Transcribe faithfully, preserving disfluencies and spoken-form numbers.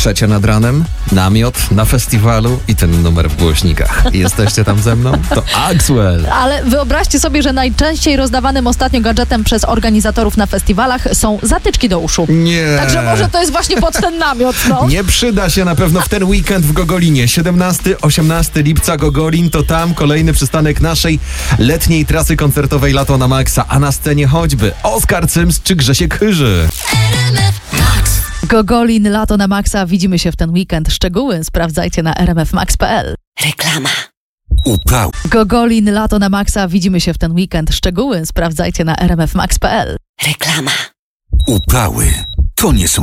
Trzecia nad ranem, namiot na festiwalu i ten numer w głośnikach. Jesteście tam ze mną? To Axwell. Ale wyobraźcie sobie, że najczęściej rozdawanym ostatnio gadżetem przez organizatorów na festiwalach są zatyczki do uszu. Nie. Także może to jest właśnie pod ten namiot, no. Nie przyda się na pewno w ten weekend w Gogolinie. siedemnastego osiemnastego lipca Gogolin to tam kolejny przystanek naszej letniej trasy koncertowej Lato na Maxa, a na scenie choćby Oskar Cyms czy Grzesiek Chyży. Gogolin, Lato na Maxa. Widzimy się w ten weekend. Szczegóły sprawdzajcie na r m f max kropka p l. Reklama. Upał. Gogolin, Lato na Maxa. Widzimy się w ten weekend. Szczegóły sprawdzajcie na r m f max kropka p l. Reklama. Upały to nie są